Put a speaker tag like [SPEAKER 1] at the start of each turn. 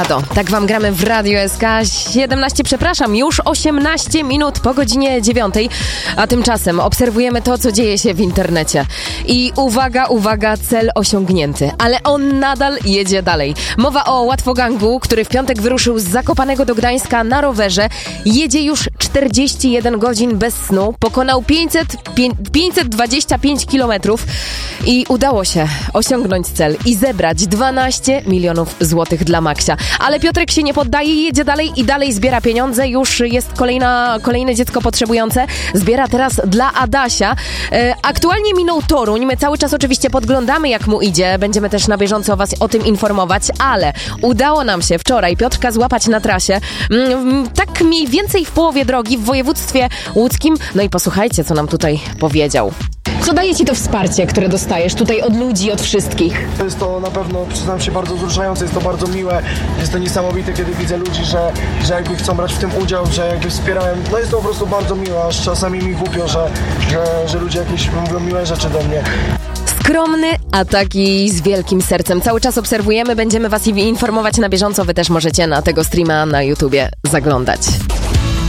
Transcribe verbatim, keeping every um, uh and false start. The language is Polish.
[SPEAKER 1] Tak wam gramy w Radio S K. siedemnaście, przepraszam, już osiemnaście minut po godzinie dziewiątej, a tymczasem obserwujemy to, co dzieje się w internecie. I uwaga, uwaga, cel osiągnięty, ale on nadal jedzie dalej. Mowa o Łatwogangu, który w piątek wyruszył z Zakopanego do Gdańska na rowerze. Jedzie już czterdzieści jeden godzin bez snu, pokonał pięćset dwadzieścia pięć kilometrów i udało się osiągnąć cel i zebrać dwanaście milionów złotych dla Maksia. Ale Piotrek się nie poddaje, jedzie dalej i dalej zbiera pieniądze. Już jest kolejna, kolejne dziecko potrzebujące. Zbiera teraz dla Adasia. E, aktualnie minął Toruń. My cały czas oczywiście podglądamy, jak mu idzie. Będziemy też na bieżąco was o tym informować, ale udało nam się wczoraj Piotrka złapać na trasie. Mm, tak mniej więcej w połowie drogi w województwie łódzkim. No i posłuchajcie, co nam tutaj powiedział.
[SPEAKER 2] Co daje ci to wsparcie, które dostajesz tutaj od ludzi, od wszystkich?
[SPEAKER 3] Jest to na pewno, przyznam się, bardzo wzruszające, jest to bardzo miłe, jest to niesamowite, kiedy widzę ludzi, że, że jakby chcą brać w tym udział, że jakby wspierają. No jest to po prostu bardzo miłe, aż czasami mi głupio, że, że, że ludzie jakieś mówią miłe rzeczy do mnie.
[SPEAKER 1] Skromny, a taki z wielkim sercem. Cały czas obserwujemy, będziemy was informować na bieżąco. Wy też możecie na tego streama na YouTubie zaglądać.